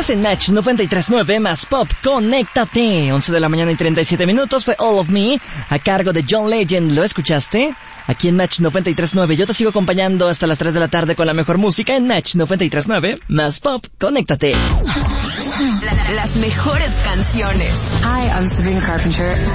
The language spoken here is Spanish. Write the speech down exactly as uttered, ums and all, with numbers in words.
Estás en Match noventa y tres punto nueve más Pop, conéctate. once de la mañana y treinta y siete minutos fue All of Me, a cargo de John Legend. ¿Lo escuchaste? Aquí en Match noventa y tres punto nueve. Yo te sigo acompañando hasta las tres de la tarde con la mejor música en Match noventa y tres punto nueve más Pop, conéctate. La, las mejores canciones. Hi, I'm Sabrina Carpenter.